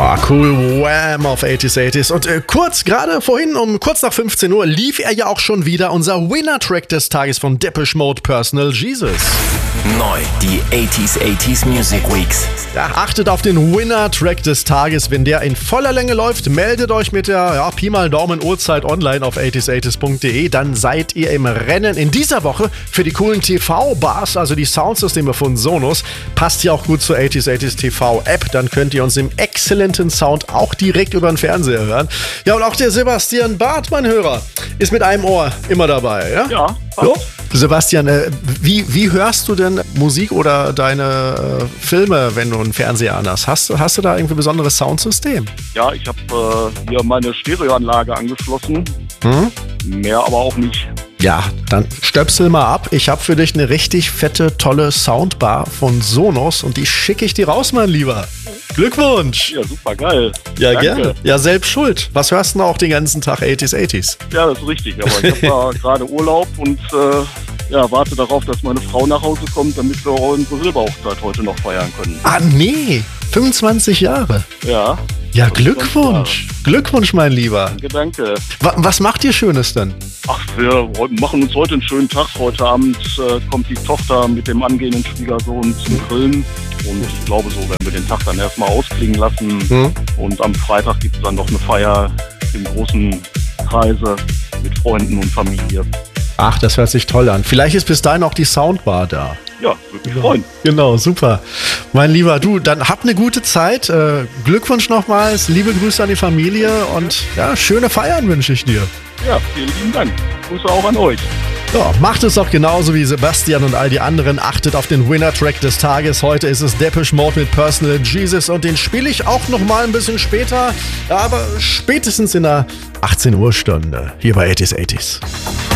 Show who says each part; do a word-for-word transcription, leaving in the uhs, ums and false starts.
Speaker 1: Ah, cool, Wham auf achtziger achtziger. Und äh, kurz, gerade vorhin um kurz nach fünfzehn Uhr lief er ja auch schon wieder, unser Winner-Track des Tages von Depeche Mode, Personal Jesus.
Speaker 2: Neu, die achtziger achtziger Music Weeks.
Speaker 1: Ja, achtet auf den Winner-Track des Tages. Wenn der in voller Länge läuft, meldet euch mit der ja, Pi mal Daumen Uhrzeit online auf achtziger achtziger punkt de. Dann seid ihr im Rennen. In dieser Woche für die coolen T V-Bars, also die Soundsysteme von Sonos, passt ja auch gut zur achtziger achtziger T V-App. Dann könnt ihr uns im exzellenten Sound auch direkt über den Fernseher hören. Ja, und auch der Sebastian Barth, mein Hörer, ist mit einem Ohr immer dabei. Ja,
Speaker 3: ja.
Speaker 1: So. Sebastian, äh, wie, wie hörst du denn Musik oder deine äh, Filme, wenn du einen Fernseher an hast? Hast, hast du da irgendwie ein besonderes Soundsystem?
Speaker 3: Ja, ich habe äh, hier meine Stereoanlage angeschlossen.
Speaker 1: Hm?
Speaker 3: Mehr aber auch nicht.
Speaker 1: Ja, dann stöpsel mal ab. Ich habe für dich eine richtig fette, tolle Soundbar von Sonos und die schicke ich dir raus, mein Lieber. Glückwunsch!
Speaker 3: Ja, super geil.
Speaker 1: Ja,
Speaker 3: Danke.
Speaker 1: gerne. Ja, selbst schuld. Was hörst du denn auch den ganzen Tag achtziger achtziger?
Speaker 3: Ja, das ist richtig. Aber ich habe da gerade Urlaub und äh, ja, warte darauf, dass meine Frau nach Hause kommt, damit wir unsere Silberhochzeit heute noch feiern können.
Speaker 1: Ah, nee. fünfundzwanzig Jahre.
Speaker 3: Ja.
Speaker 1: Ja, Glückwunsch. Glückwunsch, mein Lieber.
Speaker 3: Danke, danke.
Speaker 1: Wa- was macht ihr Schönes denn?
Speaker 3: Ach, wir machen uns heute einen schönen Tag. Heute Abend äh, kommt die Tochter mit dem angehenden Schwiegersohn zum Grillen. Und ich glaube, so werden wir den Tag dann erstmal ausklingen lassen.
Speaker 1: Hm.
Speaker 3: Und am Freitag gibt es dann noch eine Feier im großen Kreise mit Freunden und Familie.
Speaker 1: Ach, das hört sich toll an. Vielleicht ist bis dahin auch die Soundbar da.
Speaker 3: Ja, würde mich freuen.
Speaker 1: Genau, super. Mein Lieber, du, dann habt eine gute Zeit. Äh, Glückwunsch nochmals, liebe Grüße an die Familie und ja, schöne Feiern wünsche ich dir.
Speaker 3: Ja, vielen lieben Dank. Grüße auch an euch.
Speaker 1: Ja, macht es doch genauso wie Sebastian und all die anderen. Achtet auf den Winner-Track des Tages. Heute ist es Depeche Mode mit Personal Jesus und den spiele ich auch nochmal ein bisschen später, aber spätestens in der achtzehn Uhr Stunde hier bei achtziger achtziger.